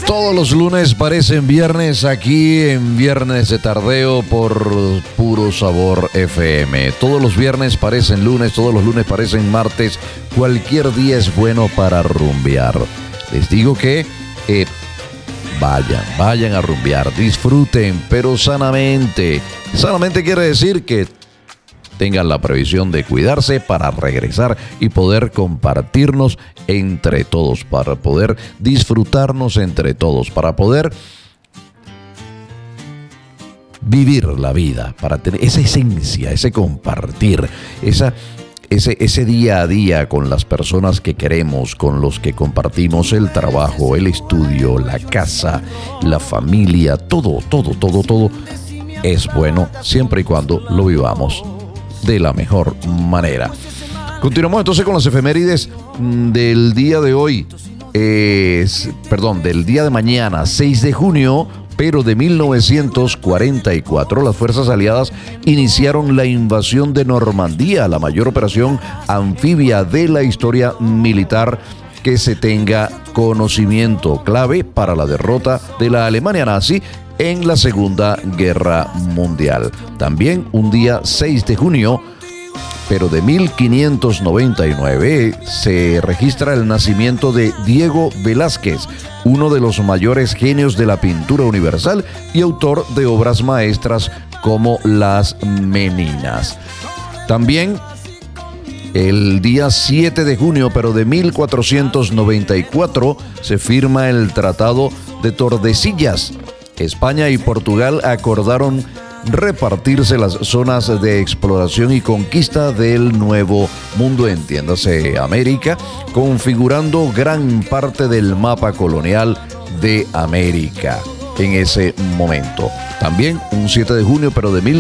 Todos los lunes parecen viernes aquí en Viernes de Tardeo por Puro Sabor FM. Todos los viernes parecen lunes, todos los lunes parecen martes. Cualquier día es bueno para rumbear. Les digo que vayan a rumbear, disfruten, pero sanamente. Sanamente quiere decir que tengan la previsión de cuidarse para regresar y poder compartirnos entre todos, para poder disfrutarnos entre todos, para poder vivir la vida, para tener esa esencia, ese compartir, ese día a día con las personas que queremos, con los que compartimos el trabajo, el estudio, la casa, la familia, todo es bueno siempre y cuando lo vivamos de la mejor manera. Continuamos entonces con las efemérides del día de hoy, del día de mañana, 6 de junio, pero de 1944, las fuerzas aliadas iniciaron la invasión de Normandía, la mayor operación anfibia de la historia militar que se tenga conocimiento, clave para la derrota de la Alemania nazi en la Segunda Guerra Mundial. También un día 6 de junio, pero de 1599, se registra el nacimiento de Diego Velázquez, uno de los mayores genios de la pintura universal y autor de obras maestras como Las Meninas. También el día 7 de junio, pero de 1494, se firma el Tratado de Tordesillas. España y Portugal acordaron repartirse las zonas de exploración y conquista del Nuevo Mundo, entiéndase América, configurando gran parte del mapa colonial de América en ese momento. También un 7 de junio, pero de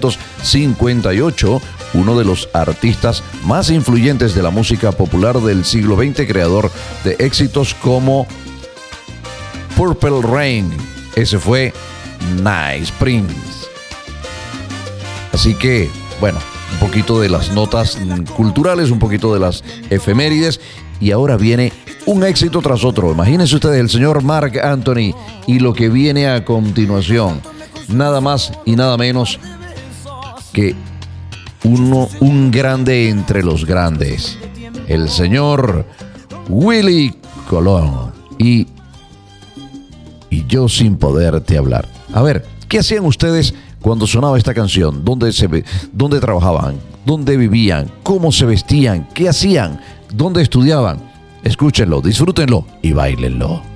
1958, uno de los artistas más influyentes de la música popular del siglo XX, creador de éxitos como Purple Rain, ese fue Nice Prince. Así que, bueno, un poquito de las notas culturales, un poquito de las efemérides, y ahora viene un éxito tras otro. Imagínense ustedes el señor Marc Anthony y lo que viene a continuación. Nada más y nada menos que un grande entre los grandes, el señor Willie Colón y Yo sin poderte hablar. A ver, ¿qué hacían ustedes cuando sonaba esta canción? ¿Dónde trabajaban? ¿Dónde vivían? ¿Cómo se vestían? ¿Qué hacían? ¿Dónde estudiaban? Escúchenlo, disfrútenlo y báilenlo.